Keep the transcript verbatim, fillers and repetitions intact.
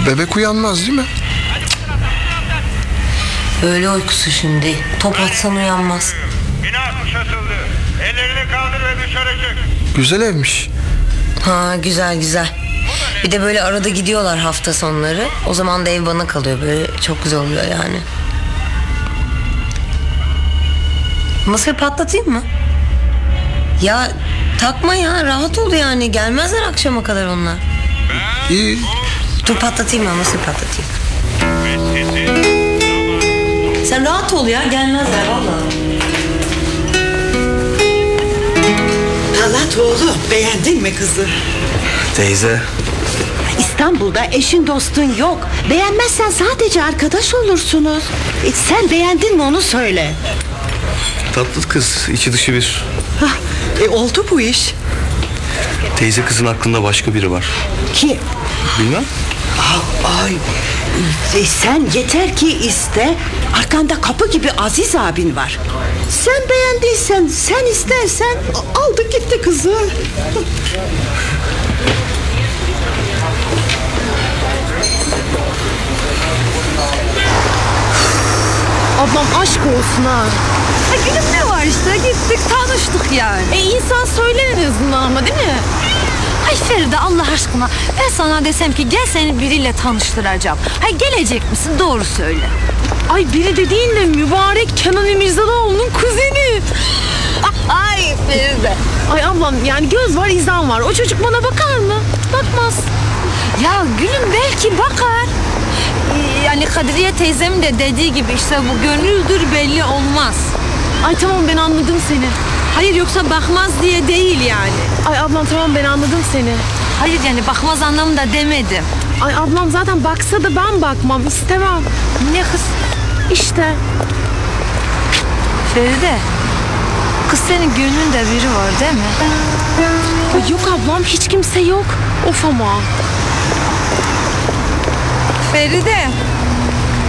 Bebek uyanmaz değil mi? Öyle uykusu şimdi. Top atsan uyanmaz. Bina kuşatıldı. Ellerini kaldır ve dışarı çık. Güzel evmiş. Ha, güzel güzel. Bir de böyle arada gidiyorlar hafta sonları. O zaman da ev bana kalıyor. Böyle çok güzel oluyor yani. Mısır patlatayım mı? Ya takma ya, rahat ol yani. Gelmezler akşama kadar onlar. İyi. Dur patlatayım ben, mısır patlatayım. Sen rahat ol ya, gelmezler vallahi. Talat oğlum, beğendin mi kızı? Teyze. İstanbul'da eşin dostun yok. Beğenmezsen sadece arkadaş olursunuz. E, sen beğendin mi onu söyle. Tatlı kız, içi dışı bir. Hah, e, oldu bu iş. Teyze kızın aklında başka biri var. Kim? Bilmem. Ah, ay, e, sen yeter ki iste. Arkanda kapı gibi Aziz abin var. Sen beğendiysen, sen istersen aldı gitti kızı. Ablam aşk olsun ha. Ha gülüm ne var işte, gittik tanıştık yani. E insan söyler en azından ama değil mi? Ay Feride, Allah aşkına ben sana desem ki gel seni biriyle tanıştıracağım. Hay gelecek misin, doğru söyle. Ay biri dediğin de mübarek Kenan İmirzalıoğlu'nun kuzeni. Ay Feride. Ay ablam yani göz var izan var, o çocuk bana bakar mı? Bakmaz. Ya gülüm belki bakar. Yani Kadriye teyzemin de dediği gibi işte bu gönüldür, belli olmaz. Ay tamam, ben anladım seni. Hayır yoksa bakmaz diye değil yani. Ay ablam tamam, ben anladım seni. Hayır yani bakmaz anlamında demedim. Ay ablam zaten baksa da ben bakmam, istemem. Ne kız? İşte. Feride, kız senin gönlünde biri var değil mi? Ay yok ablam, hiç kimse yok. Of ama. Feride.